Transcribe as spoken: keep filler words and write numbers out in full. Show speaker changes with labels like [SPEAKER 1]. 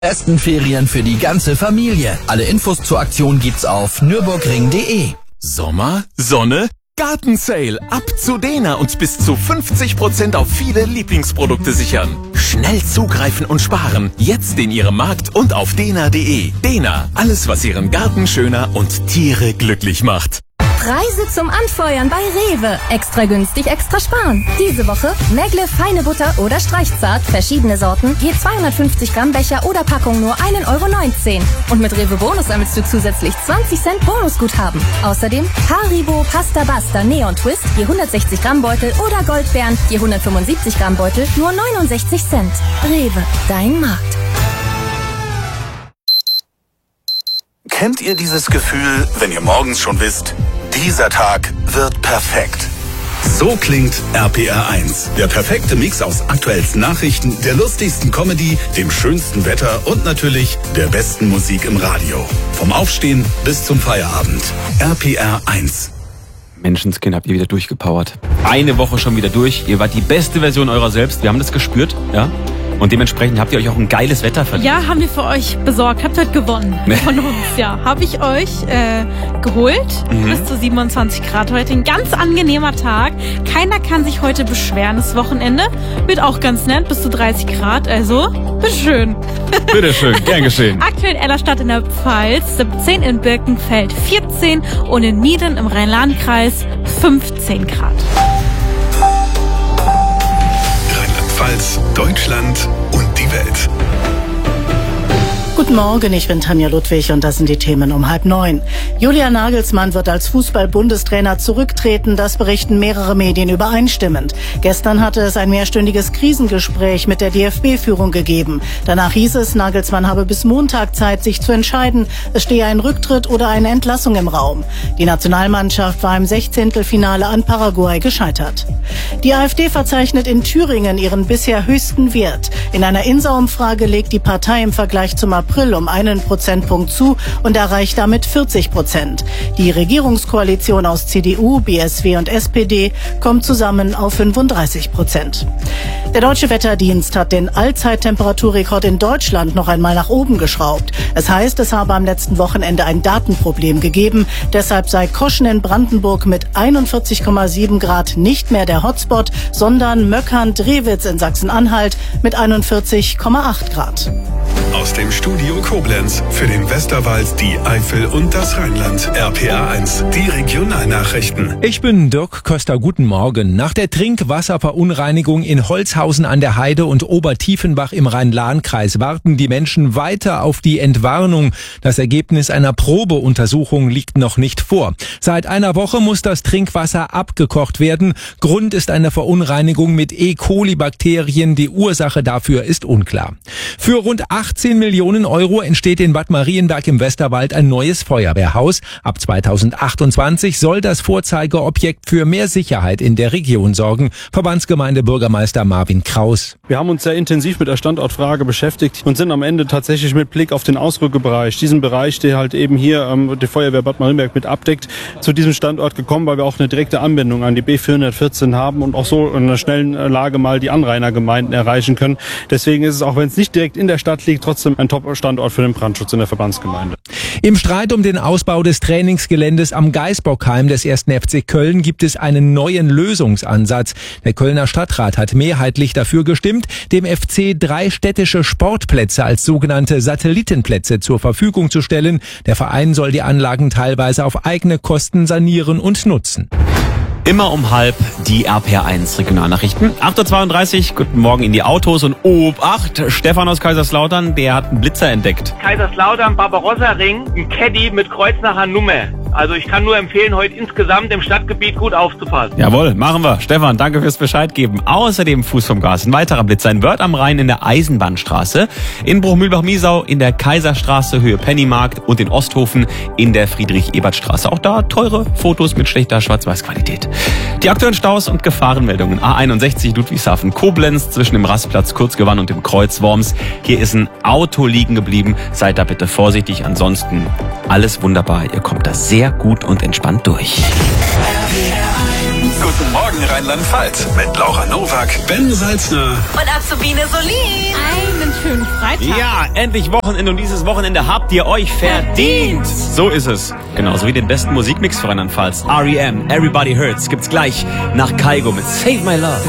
[SPEAKER 1] Besten Ferien für die ganze Familie. Alle Infos zur Aktion gibt's auf nürburgring punkt de.
[SPEAKER 2] Sommer, Sonne, Gartensale. Ab zu Dena und bis zu fünfzig Prozent auf viele Lieblingsprodukte sichern. Schnell zugreifen und sparen. Jetzt in Ihrem Markt und auf dena punkt de. Dena, alles was Ihren Garten schöner und Tiere glücklich macht.
[SPEAKER 3] Preise zum Anfeuern bei Rewe. Extra günstig, extra sparen. Diese Woche Nägle, feine Butter oder Streichzart, verschiedene Sorten, je zweihundertfünfzig Gramm Becher oder Packung nur ein Euro neunzehn. Und mit Rewe Bonus sammelst du zusätzlich zwanzig Cent Bonusguthaben. Außerdem Haribo, Pasta Basta, Neon Twist, je hundertsechzig Gramm Beutel oder Goldbeeren, je hundertfünfundsiebzig Gramm Beutel, nur neunundsechzig Cent. Rewe, dein Markt.
[SPEAKER 4] Kennt ihr dieses Gefühl, wenn ihr morgens schon wisst, dieser Tag wird perfekt? So klingt R P R eins. Der perfekte Mix aus aktuellsten Nachrichten, der lustigsten Comedy, dem schönsten Wetter und natürlich der besten Musik im Radio. Vom Aufstehen bis zum Feierabend. R P R eins.
[SPEAKER 5] Menschenskind, habt ihr wieder durchgepowert. Eine Woche schon wieder durch. Ihr wart die beste Version eurer selbst. Wir haben das gespürt, ja. Und dementsprechend habt ihr euch auch ein geiles Wetter verdient.
[SPEAKER 6] Ja, haben wir für euch besorgt. Habt heute gewonnen von uns, ja. Habe ich euch äh, geholt. Mhm. Bis zu siebenundzwanzig Grad heute. Ein ganz angenehmer Tag. Keiner kann sich heute beschweren. Das Wochenende wird auch ganz nett. Bis zu dreißig Grad. Also, bitteschön.
[SPEAKER 5] Bitteschön, gern geschehen.
[SPEAKER 6] Aktuell in Ellerstadt in der Pfalz siebzehn, in Birkenfeld vierzehn und in Mieden im Rhein-Lahn-Kreis fünfzehn Grad.
[SPEAKER 4] Rheinland-Pfalz, Deutschland und die Welt.
[SPEAKER 7] Guten Morgen, ich bin Tanja Ludwig und das sind die Themen um halb neun. Julian Nagelsmann wird als Fußball-Bundestrainer zurücktreten, das berichten mehrere Medien übereinstimmend. Gestern hatte es ein mehrstündiges Krisengespräch mit der D F B-Führung gegeben. Danach hieß es, Nagelsmann habe bis Montag Zeit, sich zu entscheiden. Es stehe ein Rücktritt oder eine Entlassung im Raum. Die Nationalmannschaft war im Sechzehntelfinale an Paraguay gescheitert. Die AfD verzeichnet in Thüringen ihren bisher höchsten Wert. In einer Insa-Umfrage legt die Partei im Vergleich zum April um einen Prozentpunkt zu und erreicht damit vierzig Prozent. Die Regierungskoalition aus C D U, B S W und S P D kommt zusammen auf fünfunddreißig Prozent. Der Deutsche Wetterdienst hat den Allzeittemperaturrekord in Deutschland noch einmal nach oben geschraubt. Es heißt, es habe am letzten Wochenende ein Datenproblem gegeben. Deshalb sei Koschen in Brandenburg mit einundvierzig Komma sieben Grad nicht mehr der Hotspot, sondern Möckern-Drewitz in Sachsen-Anhalt mit einundvierzig Komma acht Grad.
[SPEAKER 4] Aus dem Studio Koblenz für den Westerwald, die Eifel und das Rheinland. R P R eins, die Regionalnachrichten.
[SPEAKER 8] Ich bin Dirk Köster, guten Morgen. Nach der Trinkwasserverunreinigung in Holzhausen an der Heide und Obertiefenbach im Rhein-Lahn-Kreis warten die Menschen weiter auf die Entwarnung. Das Ergebnis einer Probeuntersuchung liegt noch nicht vor. Seit einer Woche muss das Trinkwasser abgekocht werden. Grund ist eine Verunreinigung mit E. coli-Bakterien. Die Ursache dafür ist unklar. Für rund achtzehn Millionen Euro entsteht in Bad Marienberg im Westerwald ein neues Feuerwehrhaus. Ab zweitausendachtundzwanzig soll das Vorzeigeobjekt für mehr Sicherheit in der Region sorgen. Verbandsgemeinde Bürgermeister Marvin Kraus.
[SPEAKER 9] Wir haben uns sehr intensiv mit der Standortfrage beschäftigt und sind am Ende tatsächlich mit Blick auf den Ausrückebereich, diesen Bereich, der halt eben hier ähm, die Feuerwehr Bad Marienberg mit abdeckt, zu diesem Standort gekommen, weil wir auch eine direkte Anbindung an die B vierhundertvierzehn haben und auch so in einer schnellen Lage mal die Anrainergemeinden erreichen können. Deswegen ist es, auch wenn es nicht direkt in der Stadt liegt, trotzdem ein Top-Standort für den Brandschutz in der Verbandsgemeinde.
[SPEAKER 8] Im Streit um den Ausbau des Trainingsgeländes am Gaisbockheim des ersten F C Köln gibt es einen neuen Lösungsansatz. Der Kölner Stadtrat hat mehrheitlich dafür gestimmt, dem F C drei städtische Sportplätze als sogenannte Satellitenplätze zur Verfügung zu stellen. Der Verein soll die Anlagen teilweise auf eigene Kosten sanieren und nutzen.
[SPEAKER 5] Immer um halb die R P R eins Regionalnachrichten. acht Uhr zweiunddreißig, guten Morgen in die Autos und Obacht, Stefan aus Kaiserslautern, der hat einen Blitzer entdeckt.
[SPEAKER 10] Kaiserslautern, Barbarossa-Ring, ein Caddy mit Kreuznacher Nummer. Also ich kann nur empfehlen, heute insgesamt im Stadtgebiet gut aufzupassen.
[SPEAKER 5] Jawohl, machen wir. Stefan, danke fürs Bescheid geben. Außerdem Fuß vom Gas, ein weiterer Blitzer in Wörth am Rhein in der Eisenbahnstraße, in Bruchmühlbach-Miesau in der Kaiserstraße Höhe Pennymarkt und in Osthofen in der Friedrich-Ebert-Straße. Auch da teure Fotos mit schlechter Schwarz-Weiß-Qualität. Die aktuellen Staus und Gefahrenmeldungen. A einundsechzig Ludwigshafen-Koblenz zwischen dem Rastplatz Kurzgewann und dem Kreuz Worms. Hier ist ein Auto liegen geblieben. Seid da bitte vorsichtig. Ansonsten alles wunderbar. Ihr kommt da sehr gut und entspannt durch.
[SPEAKER 11] R P R eins
[SPEAKER 4] Guten Morgen Rheinland-Pfalz mit Laura Nowak, Ben Salzner
[SPEAKER 11] und Azubine Solin.
[SPEAKER 6] Einen schönen Freitag.
[SPEAKER 5] Ja, endlich Wochenende und dieses Wochenende habt ihr euch verdient. So ist es. Genauso wie den besten Musikmix für Rheinland-Pfalz. R E M, Everybody Hurts, gibt's gleich nach Kaigo mit Save My Love.